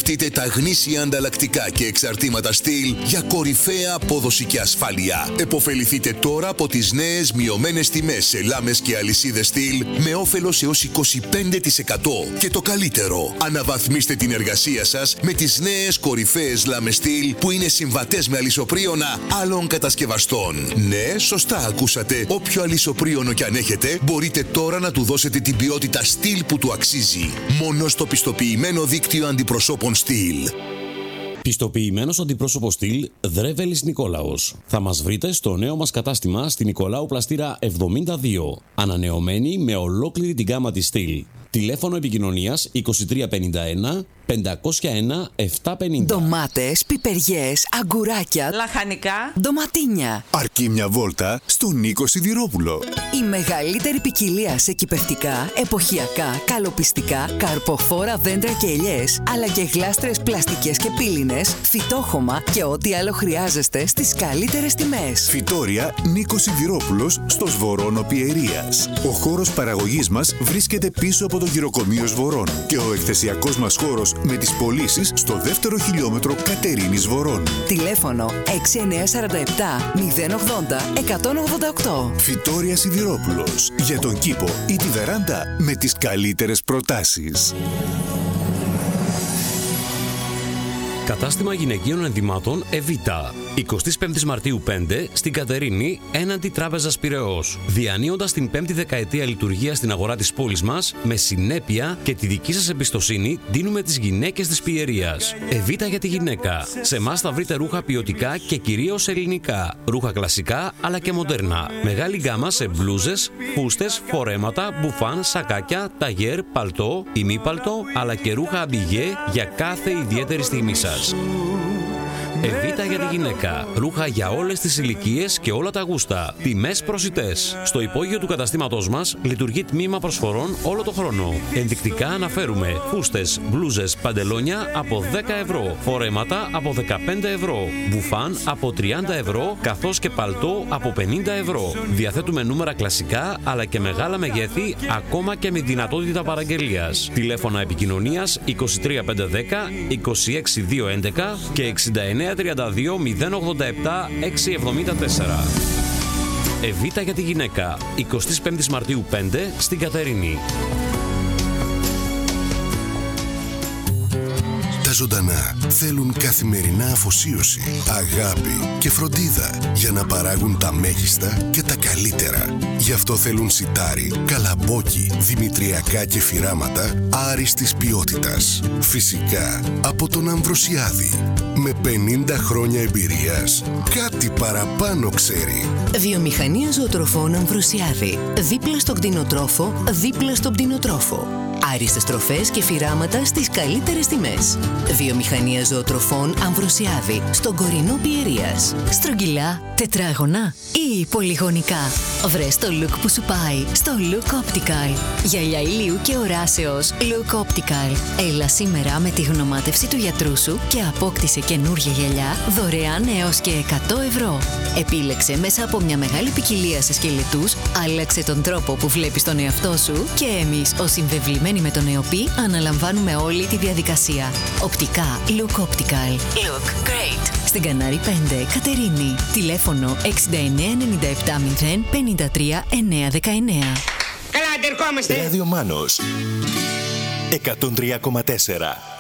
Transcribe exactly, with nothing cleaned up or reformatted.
Σκεφτείτε τα γνήσια ανταλλακτικά και εξαρτήματα στυλ για κορυφαία απόδοση και ασφάλεια. Εποφεληθείτε τώρα από τις νέες μειωμένες τιμές σε λάμες και αλυσίδες στυλ με όφελος έως είκοσι πέντε τοις εκατό. Και το καλύτερο, αναβαθμίστε την εργασία σας με τις νέες κορυφαίες λάμες στυλ που είναι συμβατές με αλυσοπρίωνα άλλων κατασκευαστών. Ναι, σωστά ακούσατε. Όποιο αλυσοπρίωνο κι αν έχετε, μπορείτε τώρα να του δώσετε την ποιότητα στυλ που του αξίζει. Μόνο στο πιστοποιημένο δίκτυο αντιπροσώπων στυλ. Πιστοποιημένος αντιπρόσωπος στυλ Δρέβελης Νικόλαος. Θα μας βρείτε στο νέο μας κατάστημα στην Νικολάου Πλαστήρα εβδομήντα δύο. Ανανεωμένη με ολόκληρη την γάμα της στυλ. Τηλέφωνο επικοινωνίας είκοσι τρία πενήντα ένα πεντακόσια ένα επτακόσια πενήντα. Ντομάτες, πιπεριές, αγκουράκια, λαχανικά, ντοματίνια. Αρκεί μια βόλτα στον Νίκο Σιδηρόπουλο. Η μεγαλύτερη ποικιλία σε κυπευτικά, εποχιακά, καλοπιστικά, καρποφόρα δέντρα και ελιές, αλλά και γλάστρες πλαστικές και πύληνες, φυτόχωμα και ό,τι άλλο χρειάζεστε στις καλύτερες τιμές. Φυτόρια Νίκο Σιδηρόπουλος στο Σβορώνο Πιερίας. Ο χώρος παραγωγής μας βρίσκεται πίσω από το γυροκομείο Σβορών και ο εκθεσιακός μας χώρος με τις πωλήσεις στο δεύτερο χιλιόμετρο Κατερίνης Βορών. Τηλέφωνο έξι εννιά τέσσερα επτά μηδέν ογδόντα εκατόν ογδόντα οκτώ. Φυτόρια Σιδηρόπουλος. Για τον κήπο ή τη βεράντα με τις καλύτερες προτάσεις. Κατάστημα γυναικείων ενδυμάτων Εβίτα. εικοστή πέμπτη Μαρτίου πέντε στην Κατερίνη, έναντι Τράπεζας Πειραιώς. Διανύοντας την πέμπτη δεκαετία λειτουργία στην αγορά της πόλης μας, με συνέπεια και τη δική σας εμπιστοσύνη, δίνουμε τις γυναίκες της Πιερίας. Εβίτα για τη γυναίκα. Σε εμάς θα βρείτε ρούχα ποιοτικά και κυρίως ελληνικά. Ρούχα κλασικά αλλά και μοντέρνα. Μεγάλη γκάμα σε μπλούζες, φούστες, φορέματα, μπουφάν, σακάκια, ταγέρ, παλτό, ημίπαλτο, αλλά και ρούχα αμπιγέ για κάθε ιδιαίτερη στιγμή σας. Εβίτα για τη γυναίκα. Ρούχα για όλες τις ηλικίες και όλα τα γούστα. Τιμές προσιτές. Στο υπόγειο του καταστήματός μας λειτουργεί τμήμα προσφορών όλο το χρόνο. Ενδεικτικά αναφέρουμε φούστες, μπλούζες, παντελόνια από δέκα ευρώ. Φορέματα από δεκαπέντε ευρώ. Μπουφάν από τριάντα ευρώ, καθώς και παλτό από πενήντα ευρώ. Διαθέτουμε νούμερα κλασικά αλλά και μεγάλα μεγέθη, ακόμα και με δυνατότητα παραγγελίας. Τηλέφωνα επικοινωνίας είκοσι τρία πεντακόσια δέκα είκοσι έξι διακόσια έντεκα και εξήντα εννέα τριάντα δύο μηδέν ογδόντα επτά εξακόσια εβδομήντα τέσσερα. Εβίτα για τη γυναίκα. εικοστή πέμπτη Μαρτίου πέντε στην Κατερίνη. Τα ζωντανά θέλουν καθημερινά αφοσίωση, αγάπη και φροντίδα για να παράγουν τα μέγιστα και τα καλύτερα. Γι' αυτό θέλουν σιτάρι, καλαμπόκι, δημητριακά και φυράματα άριστης ποιότητας. Φυσικά από τον Αμβροσιάδη. Με πενήντα χρόνια εμπειρίας, κάτι παραπάνω ξέρει. Βιομηχανία ζωοτροφών Αμβροσιάδη. Δίπλα στον κτηνοτρόφο, δίπλα στον πτηνοτρόφο. Άριστες τροφές και φυράματα στις καλύτερες τιμές. Βιομηχανία ζωοτροφών Αμβροσιάδη, στον Κορινό Πιερίας. Στρογγυλά, τετράγωνα ή πολυγωνικά. Βρες το look που σου πάει στο Look Optical. Γυαλιά ηλίου και οράσεως Look Optical. Έλα σήμερα με τη γνωμάτευση του γιατρού σου και απόκτησε καινούργια γυαλιά δωρεάν έως και εκατό ευρώ. Επίλεξε μέσα από μια μεγάλη ποικιλία σε σκελετούς, άλλαξε τον τρόπο που βλέπεις τον εαυτό σου και εμείς ως συμβεβλημένοι με τον ΕΟΠΗ αναλαμβάνουμε όλη τη διαδικασία. Οπτικά Look Optical. Look great. Στην Κανάρη πέντε, Κατερίνη. Τηλέφωνο έξι εννιά εννιά επτά μηδέν πέντε τρία εννιά δεκαεννιά. Καλά, αντερχόμαστε. Ράδιο Μάνος εκατόν τρία κόμμα τέσσερα.